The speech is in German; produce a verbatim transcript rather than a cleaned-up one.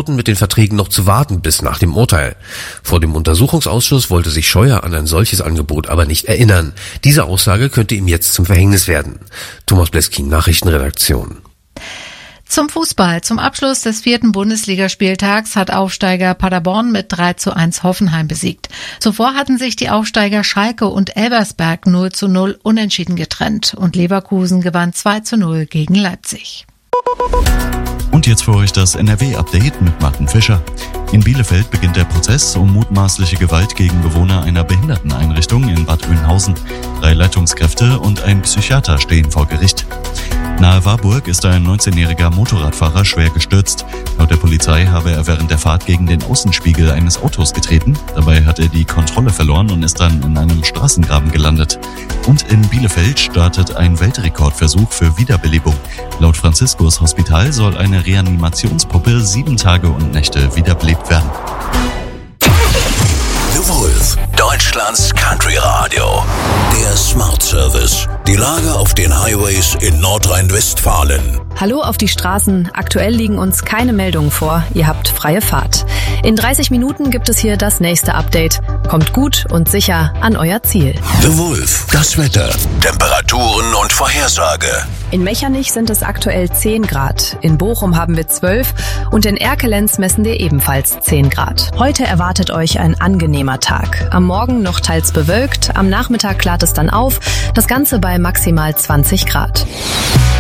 drohten mit den Verträgen noch zu warten bis nach dem Urteil. Vor dem Untersuchungsausschuss wollte sich Scheuer an ein solches Angebot aber nicht erinnern. Diese Aussage könnte ihm jetzt zum Verhängnis werden. Thomas Bleskin, Nachrichtenredaktion. Zum Fußball. Zum Abschluss des vierten Bundesligaspieltags hat Aufsteiger Paderborn mit drei zu eins Hoffenheim besiegt. Zuvor hatten sich die Aufsteiger Schalke und Elversberg null zu null unentschieden getrennt und Leverkusen gewann zwei zu null gegen Leipzig. Und jetzt für euch das N R W-Update mit Martin Fischer. In Bielefeld beginnt der Prozess um mutmaßliche Gewalt gegen Bewohner einer Behinderteneinrichtung in Bad Oeynhausen. Drei Leitungskräfte und ein Psychiater stehen vor Gericht. Nahe Warburg ist ein neunzehnjähriger Motorradfahrer schwer gestürzt. Laut der Polizei habe er während der Fahrt gegen den Außenspiegel eines Autos getreten. Dabei hat er die Kontrolle verloren und ist dann in einem Straßengraben gelandet. Und in Bielefeld startet ein Weltrekordversuch für Wiederbelebung. Laut Franziskus Hospital soll eine Reanimationspuppe sieben Tage und Nächte wiederbelebt werden. The Wolf, Deutschlands Country Radio. Der Smart Service. Die Lage auf den Highways in Nordrhein-Westfalen. Hallo auf die Straßen. Aktuell liegen uns keine Meldungen vor. Ihr habt freie Fahrt. In dreißig Minuten gibt es hier das nächste Update. Kommt gut und sicher an euer Ziel. The Wolf, das Wetter, Temperaturen und Vorhersage. In Mechernich sind es aktuell zehn Grad. In Bochum haben wir zwölf und in Erkelenz messen wir ebenfalls zehn Grad. Heute erwartet euch ein angenehmer Tag. Am Morgen noch teils bewölkt, am Nachmittag klart es dann auf. Das Ganze bei maximal zwanzig Grad.